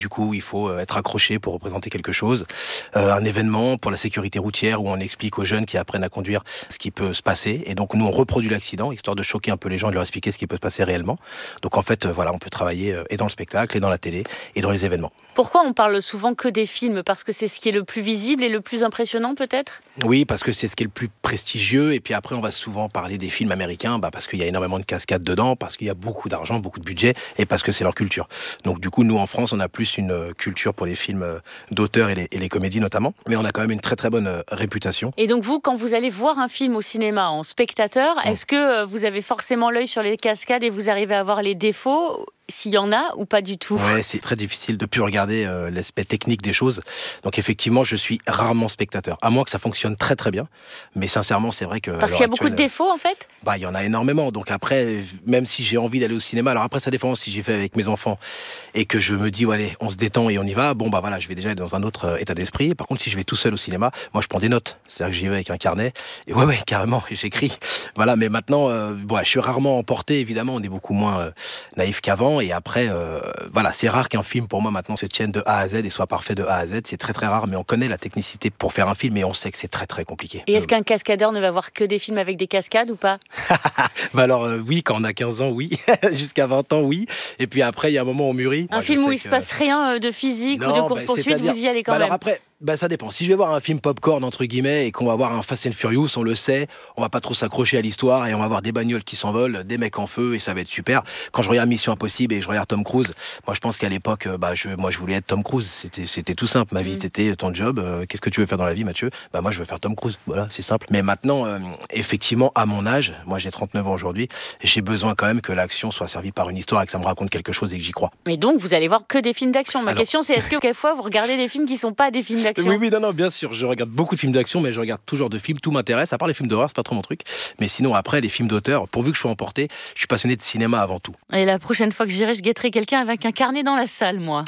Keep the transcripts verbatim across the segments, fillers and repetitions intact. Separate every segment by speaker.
Speaker 1: Du coup, il faut être accroché pour représenter quelque chose. Euh, un événement pour la sécurité routière où on explique aux jeunes qui apprennent à conduire ce qui peut se passer. Et donc, nous, on reproduit l'accident, histoire de choquer un peu les gens et de leur expliquer ce qui peut se passer réellement. Donc, en fait, voilà, on peut travailler et dans le spectacle, et dans la télé, et dans les événements.
Speaker 2: Pourquoi on parle souvent que des films ? Parce que c'est ce qui est le plus visible et le plus impressionnant, peut-être ?
Speaker 1: Oui, parce que c'est ce qui est le plus prestigieux. Et puis après, on va souvent parler des films américains, bah parce qu'il y a énormément de cascades dedans, parce qu'il y a beaucoup d'argent, beaucoup de budget, et parce que c'est leur culture. Donc, du coup, nous, en France, on a plus une culture pour les films d'auteurs et les, et les comédies notamment, mais on a quand même une très très bonne réputation.
Speaker 2: Et donc vous, quand vous allez voir un film au cinéma en spectateur, mmh. est-ce que vous avez forcément l'œil sur les cascades et vous arrivez à voir les défauts ? S'il y en a ou pas du tout ?
Speaker 1: Ouais, c'est très difficile de plus regarder euh, l'aspect technique des choses. Donc effectivement, je suis rarement spectateur, à moins que ça fonctionne très très bien. Mais sincèrement, c'est vrai que...
Speaker 2: Parce qu'il y a beaucoup de défauts en fait ?
Speaker 1: Bah, il y en a énormément. Donc après, même si j'ai envie d'aller au cinéma, alors après ça dépend si j'ai fait avec mes enfants et que je me dis, ouais, allez, on se détend et on y va, bon bah voilà, je vais déjà être dans un autre euh, état d'esprit. Par contre, si je vais tout seul au cinéma, moi je prends des notes. C'est-à-dire que j'y vais avec un carnet. Et ouais, ouais, carrément, et j'écris. Voilà, mais maintenant, euh, ouais, je suis rarement emporté, évidemment, on est beaucoup moins euh, naïf qu'avant. Et après, euh, voilà, c'est rare qu'un film, pour moi, maintenant, se tienne de A à Z et soit parfait de A à Z. C'est très très rare, mais on connaît la technicité pour faire un film et on sait que c'est très très compliqué.
Speaker 2: Et est-ce qu'un cascadeur ne va voir que des films avec des cascades ou pas ?
Speaker 1: Bah alors euh, oui, quand on a quinze ans, oui. Jusqu'à vingt ans, oui. Et puis après, il y a un moment où on mûrit.
Speaker 2: Un
Speaker 1: Moi,
Speaker 2: film où il ne
Speaker 1: que...
Speaker 2: se passe rien de physique
Speaker 1: non,
Speaker 2: ou de course-poursuite,
Speaker 1: bah,
Speaker 2: vous y allez quand
Speaker 1: bah
Speaker 2: même.
Speaker 1: Alors après, bah ça dépend. Si je vais voir un film popcorn entre guillemets et qu'on va voir un Fast and Furious, on le sait, on va pas trop s'accrocher à l'histoire et on va voir des bagnoles qui s'envolent, des mecs en feu et ça va être super. Quand je regarde Mission Impossible et je regarde Tom Cruise, moi je pense qu'à l'époque, bah je, moi je voulais être Tom Cruise. C'était, c'était tout simple. Ma vie, mmh. c'était ton job. Euh, qu'est-ce que tu veux faire dans la vie, Mathieu ? Bah moi je veux faire Tom Cruise. Voilà, c'est simple. Mais maintenant, euh, effectivement, à mon âge, moi j'ai trente-neuf ans aujourd'hui, j'ai besoin quand même que l'action soit servie par une histoire et que ça me raconte quelque chose et que j'y crois.
Speaker 2: Mais donc vous allez voir que des films d'action. Ma
Speaker 1: Alors...
Speaker 2: question c'est est-ce que quelquefois vous regardez des films qui sont pas des films d'action ?
Speaker 1: Oui, oui, non, non, bien sûr, je regarde beaucoup de films d'action, mais je regarde toujours de films, tout m'intéresse, à part les films d'horreur, c'est pas trop mon truc. Mais sinon, après, les films d'auteur, pourvu que je sois emporté, je suis passionné de cinéma avant tout.
Speaker 2: Et la prochaine fois que j'irai, je guetterai quelqu'un avec un carnet dans la salle, moi.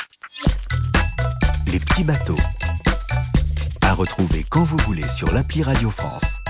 Speaker 3: Les petits bateaux. À retrouver quand vous voulez sur l'appli Radio France.